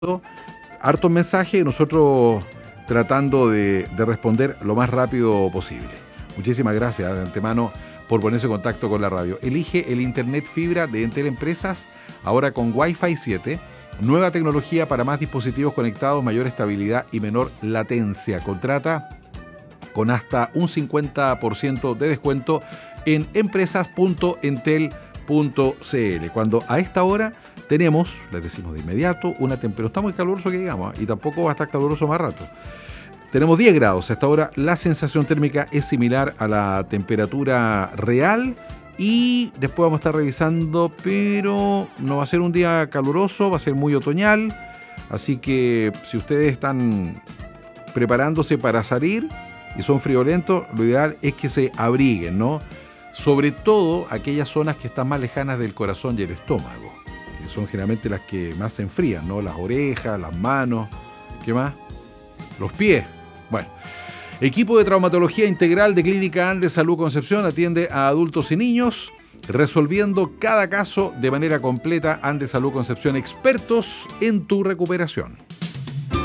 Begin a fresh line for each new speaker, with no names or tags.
hartos mensajes y nosotros tratando de responder lo más rápido posible. Muchísimas gracias de antemano por ponerse en contacto con la radio. Elige el Internet fibra de Entel Empresas, ahora con Wi-Fi 7, nueva tecnología para más dispositivos conectados, mayor estabilidad y menor latencia. Contrata con hasta un 50% de descuento en empresas.entel.cl. Cuando a esta hora tenemos, les decimos de inmediato, una temperatura, está muy caluroso que digamos, y tampoco va a estar caluroso más rato. Tenemos 10 grados, hasta ahora la sensación térmica es similar a la temperatura real y después vamos a estar revisando, pero no va a ser un día caluroso, va a ser muy otoñal, así que si ustedes están preparándose para salir y son friolentos, lo ideal es que se abriguen, ¿no? Sobre todo aquellas zonas que están más lejanas del corazón y el estómago, que son generalmente las que más se enfrían, ¿no? Las orejas, las manos, ¿qué más? Los pies. Bueno, equipo de traumatología integral de Clínica Andes Salud Concepción atiende a adultos y niños, resolviendo cada caso de manera completa. Andes Salud Concepción, expertos en tu recuperación.